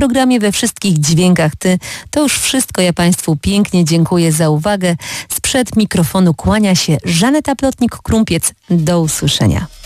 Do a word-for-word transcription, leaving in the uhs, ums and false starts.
programie We wszystkich dźwiękach Ty. To już wszystko. Ja Państwu pięknie dziękuję za uwagę. Sprzed mikrofonu kłania się Żaneta Plotnik-Krumpiec. Do usłyszenia.